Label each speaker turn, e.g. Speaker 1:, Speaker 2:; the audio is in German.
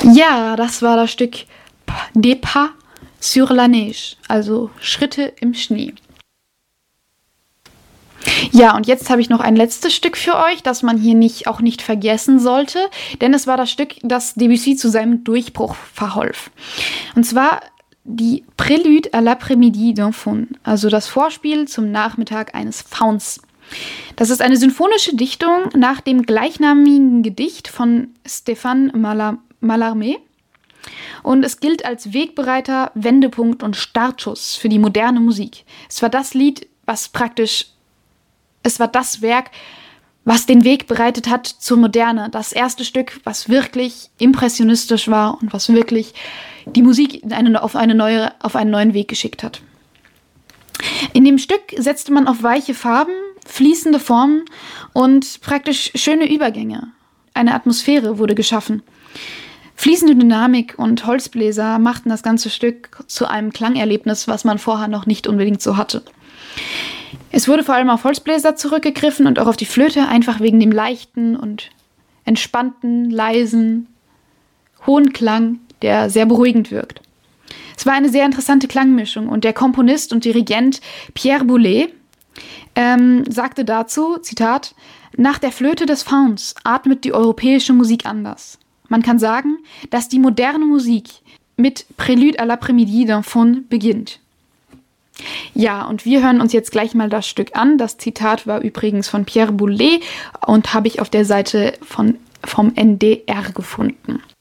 Speaker 1: Ja, das war das Stück Des Pas sur la neige, also Schritte im Schnee. Ja, und jetzt habe ich noch ein letztes Stück für euch, das man hier auch nicht vergessen sollte, denn es war das Stück, das Debussy zu seinem Durchbruch verhalf. Und zwar die Prélude à l'après-midi d'un Faun, also das Vorspiel zum Nachmittag eines Fauns. Das ist eine sinfonische Dichtung nach dem gleichnamigen Gedicht von Stéphane Mallarmé. Und es gilt als Wegbereiter, Wendepunkt und Startschuss für die moderne Musik. Es war das Werk, was den Weg bereitet hat zur Moderne. Das erste Stück, was wirklich impressionistisch war und was wirklich die Musik auf einen neuen Weg geschickt hat. In dem Stück setzte man auf weiche Farben, fließende Formen und praktisch schöne Übergänge. Eine Atmosphäre wurde geschaffen. Fließende Dynamik und Holzbläser machten das ganze Stück zu einem Klangerlebnis, was man vorher noch nicht unbedingt so hatte. Es wurde vor allem auf Holzbläser zurückgegriffen und auch auf die Flöte, einfach wegen dem leichten und entspannten, leisen, hohen Klang, der sehr beruhigend wirkt. Es war eine sehr interessante Klangmischung und der Komponist und Dirigent Pierre Boulez sagte dazu, Zitat, nach der Flöte des Fauns atmet die europäische Musik anders. Man kann sagen, dass die moderne Musik mit Prélude à l'après-midi d'un Faun beginnt. Ja, und wir hören uns jetzt gleich mal das Stück an. Das Zitat war übrigens von Pierre Boulez und habe ich auf der Seite vom NDR gefunden.